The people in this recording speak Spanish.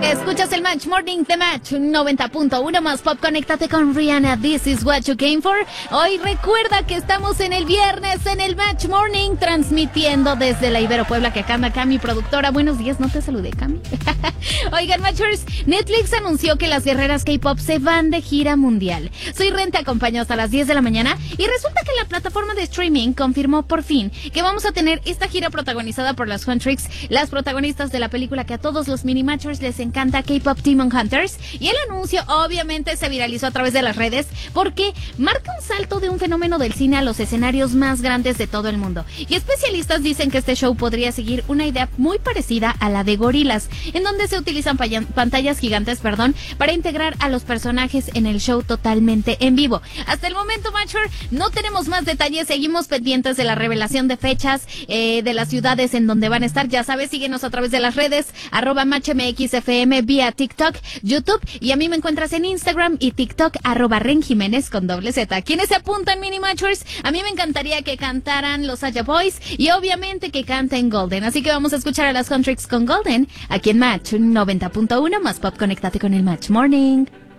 Escuchas el Match Morning de Match 90.1 más pop. Conéctate con Rihanna. This is what you came for. Hoy recuerda que estamos en el viernes en el Match Morning, transmitiendo desde la Ibero Puebla, que acá anda Cami, productora. Buenos días, no te saludé, Cami. Oigan, Matchers, Netflix anunció que las guerreras K-pop se van de gira mundial. Soy Ren, te acompaño hasta las 10 de la mañana y resulta que la plataforma de streaming confirmó por fin que vamos a tener esta gira protagonizada por las Huntrix, las protagonistas de la película que a todos los mini Matchers les encanta, K-Pop Demon Hunters. Y el anuncio obviamente se viralizó a través de las redes porque marca un salto de un fenómeno del cine a los escenarios más grandes de todo el mundo. Y especialistas dicen que este show podría seguir una idea muy parecida a la de Gorillaz, en donde se utilizan pantallas gigantes, para integrar a los personajes en el show totalmente en vivo. Hasta el momento, Matcher, no tenemos más detalles, seguimos pendientes de la revelación de fechas, de las ciudades en donde van a estar. Ya sabes, síguenos a través de las redes, @MatchMXFM, vía TikTok, YouTube, y a mí me encuentras en Instagram y TikTok, @RenJiménez con Z. ¿Quiénes se apuntan, mini Matchers? A mí me encantaría que cantaran los Aya Boys y obviamente que canten Golden, así que vamos a escuchar a las Huntrix con Golden aquí en Match 90.1 más pop. Conéctate con el Match Morning.